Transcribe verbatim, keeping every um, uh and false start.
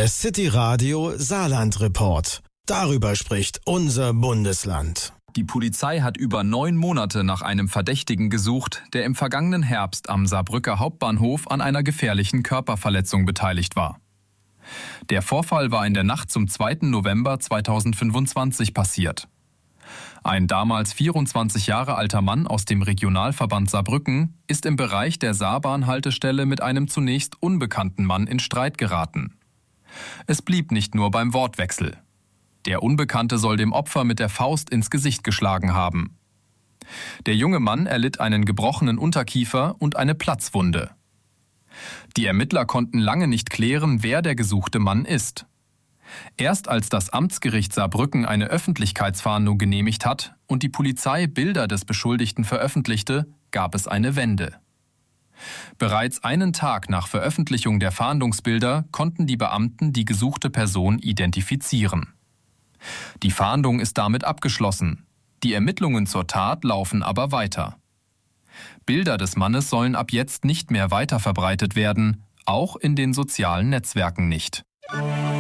Der City Radio Saarland Report. Darüber spricht unser Bundesland. Die Polizei hat über neun Monate nach einem Verdächtigen gesucht, der im vergangenen Herbst am Saarbrücker Hauptbahnhof an einer gefährlichen Körperverletzung beteiligt war. Der Vorfall war in der Nacht zum zweiten November zweitausendfünfundzwanzig passiert. Ein damals vierundzwanzig Jahre alter Mann aus dem Regionalverband Saarbrücken ist im Bereich der Saarbahn-Haltestelle mit einem zunächst unbekannten Mann in Streit geraten. Es blieb nicht nur beim Wortwechsel. Der Unbekannte soll dem Opfer mit der Faust ins Gesicht geschlagen haben. Der junge Mann erlitt einen gebrochenen Unterkiefer und eine Platzwunde. Die Ermittler konnten lange nicht klären, wer der gesuchte Mann ist. Erst als das Amtsgericht Saarbrücken eine Öffentlichkeitsfahndung genehmigt hat und die Polizei Bilder des Beschuldigten veröffentlichte, gab es eine Wende. Bereits einen Tag nach Veröffentlichung der Fahndungsbilder konnten die Beamten die gesuchte Person identifizieren. Die Fahndung ist damit abgeschlossen. Die Ermittlungen zur Tat laufen aber weiter. Bilder des Mannes sollen ab jetzt nicht mehr weiterverbreitet werden, auch in den sozialen Netzwerken nicht.